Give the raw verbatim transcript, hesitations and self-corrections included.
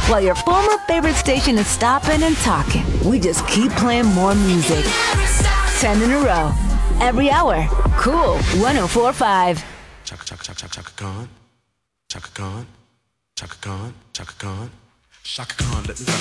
While your former favorite station is stopping and talking, we just keep playing more music. Ten in a row. Every hour. Cool one oh four point five. Chaka chaka chaka chaka chaka Khan. Chaka Khan. Chaka Khan. Chaka Khan. Chaka Khan. Let me